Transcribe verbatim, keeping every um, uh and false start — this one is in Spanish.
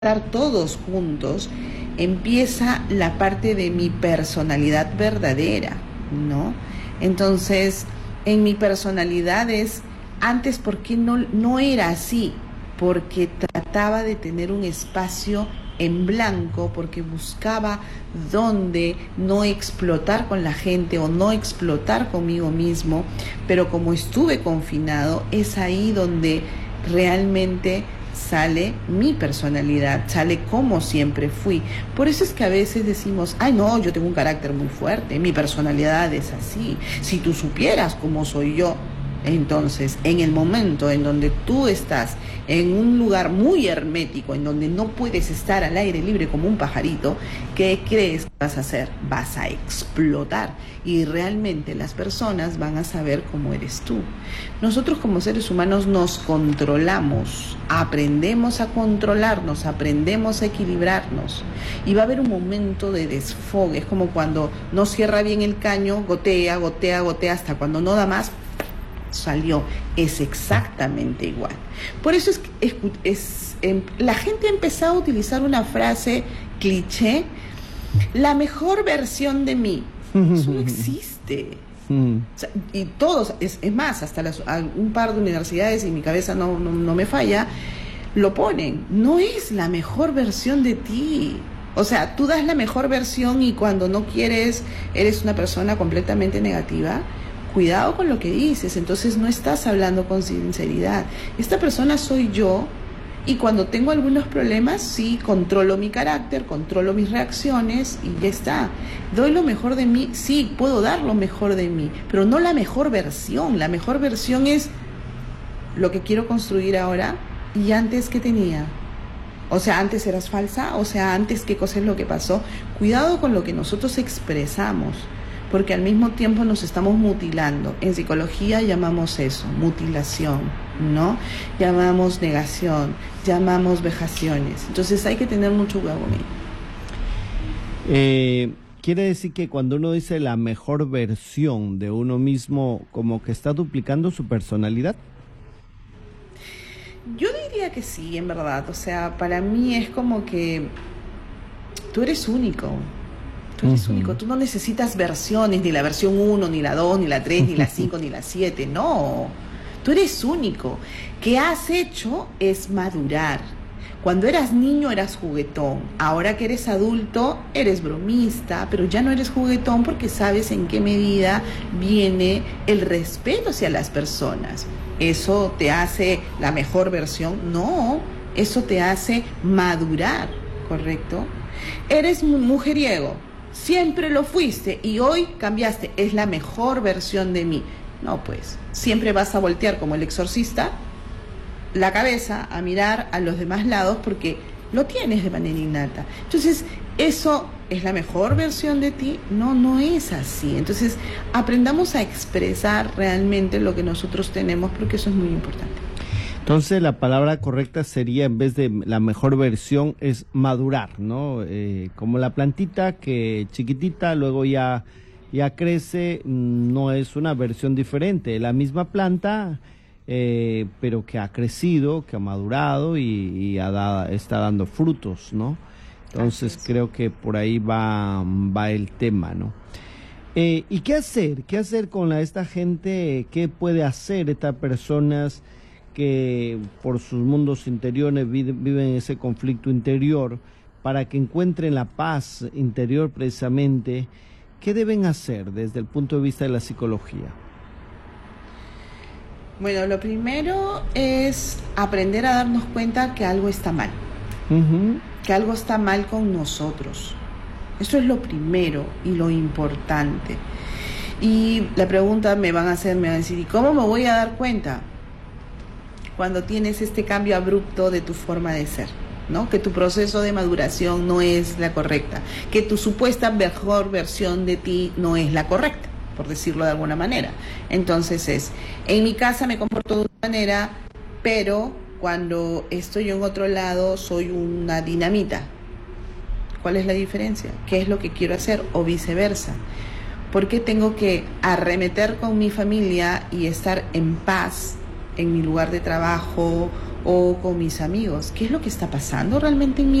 estar todos juntos, empieza la parte de mi personalidad verdadera, ¿no? Entonces, en mi personalidad es, antes, ¿por qué no, no era así? Porque trataba de tener un espacio en blanco, porque buscaba dónde no explotar con la gente o no explotar conmigo mismo, pero como estuve confinado, es ahí donde realmente sale mi personalidad, sale como siempre fui. Por eso es que a veces decimos, ay no, yo tengo un carácter muy fuerte, mi personalidad es así, si tú supieras cómo soy yo. Entonces, en el momento en donde tú estás en un lugar muy hermético, en donde no puedes estar al aire libre como un pajarito, ¿qué crees que vas a hacer? Vas a explotar y realmente las personas van a saber cómo eres tú. Nosotros como seres humanos nos controlamos, aprendemos a controlarnos, aprendemos a equilibrarnos y va a haber un momento de desfogue. Es como cuando no cierra bien el caño, gotea, gotea, gotea, hasta cuando no da más, salió. Es exactamente igual. Por eso es que es, es, eh, la gente ha empezado a utilizar una frase cliché, la mejor versión de mí. Eso no existe. O sea, y todos, es, es más, hasta las, un par de universidades, y mi cabeza no, no, no me falla, lo ponen. No es la mejor versión de ti. O sea, tú das la mejor versión y cuando no quieres, eres una persona completamente negativa. Cuidado con lo que dices, entonces no estás hablando con sinceridad. Esta persona soy yo y cuando tengo algunos problemas, sí, controlo mi carácter, controlo mis reacciones y ya está. ¿Doy lo mejor de mí? Sí, puedo dar lo mejor de mí, pero no la mejor versión. La mejor versión es lo que quiero construir ahora y antes que tenía. O sea, antes eras falsa, o sea, antes qué cosa es lo que pasó. Cuidado con lo que nosotros expresamos, porque al mismo tiempo nos estamos mutilando. En psicología llamamos eso, mutilación, ¿no? Llamamos negación, llamamos vejaciones. Entonces hay que tener mucho cuidado con ello. Eh, quiere decir que cuando uno dice la mejor versión de uno mismo, como que está duplicando su personalidad. Yo diría que sí, en verdad. O sea, para mí es como que tú eres único. Tú eres uh-huh. único, tú no necesitas versiones, ni la versión uno, ni la dos, ni la tres, ni la cinco, ni la siete, no. Tú eres único. ¿Qué has hecho? Es madurar. Cuando eras niño eras juguetón, ahora que eres adulto eres bromista, pero ya no eres juguetón porque sabes en qué medida viene el respeto hacia las personas. ¿Eso te hace la mejor versión? No, eso te hace madurar, ¿correcto? Eres mujeriego. Siempre lo fuiste y hoy cambiaste, es la mejor versión de mí. No, pues, siempre vas a voltear como el exorcista la cabeza a mirar a los demás lados porque lo tienes de manera innata. Entonces, ¿eso es la mejor versión de ti? No, no es así. Entonces, aprendamos a expresar realmente lo que nosotros tenemos porque eso es muy importante. Entonces la palabra correcta sería, en vez de la mejor versión, es madurar, ¿no? Eh, como la plantita que chiquitita, luego ya, ya crece, no es una versión diferente, la misma planta, eh, pero que ha crecido, que ha madurado y, y ha dado, está dando frutos, ¿no? Entonces creo que por ahí va, va el tema, ¿no? Eh, ¿Y qué hacer? ¿Qué hacer con la, esta gente? ¿Qué puede hacer estas personas que por sus mundos interiores viven ese conflicto interior, para que encuentren la paz interior precisamente? ¿Qué deben hacer desde el punto de vista de la psicología? Bueno, lo primero es aprender a darnos cuenta que algo está mal, uh-huh. que algo está mal con nosotros. Eso es lo primero y lo importante. Y la pregunta me van a hacer, me van a decir, ¿y cómo me voy a dar cuenta? Cuando tienes este cambio abrupto de tu forma de ser, ¿no? Que tu proceso de maduración no es la correcta, que tu supuesta mejor versión de ti no es la correcta, por decirlo de alguna manera. Entonces es, en mi casa me comporto de una manera, pero cuando estoy en otro lado soy una dinamita. ¿Cuál es la diferencia? ¿Qué es lo que quiero hacer? O viceversa. ¿Por qué tengo que arremeter con mi familia y estar en paz en mi lugar de trabajo o con mis amigos, ¿qué es lo que está pasando realmente en mi